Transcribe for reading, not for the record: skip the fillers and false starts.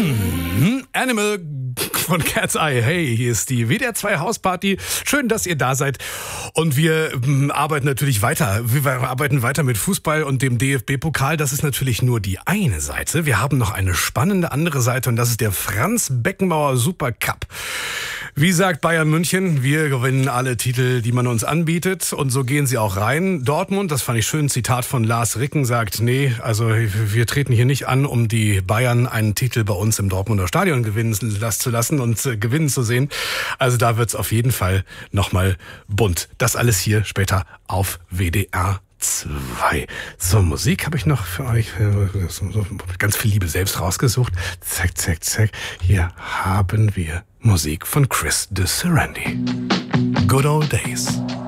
Animal von Cat's Eye. Hey, hier ist die WDR 2 Hausparty. Schön, dass ihr da seid. Und wir arbeiten natürlich weiter. Wir arbeiten weiter mit Fußball und dem DFB-Pokal. Das ist natürlich nur die eine Seite. Wir haben noch eine spannende andere Seite und das ist der Franz Beckenbauer Supercup. Wie sagt Bayern München, wir gewinnen alle Titel, die man uns anbietet. Und so gehen sie auch rein. Dortmund, das fand ich schön, ein Zitat von Lars Ricken, sagt, nee, also wir treten hier nicht an, um die Bayern einen Titel bei uns im Dortmunder Stadion gewinnen zu lassen und gewinnen zu sehen. Also da wird's auf jeden Fall nochmal bunt. Das alles hier später auf WDR 2. So, Musik habe ich noch für euch. Ganz viel Liebe selbst rausgesucht. Zack, zack, zack. Hier haben wir Musik von Chris de Serendy. Good Old Days.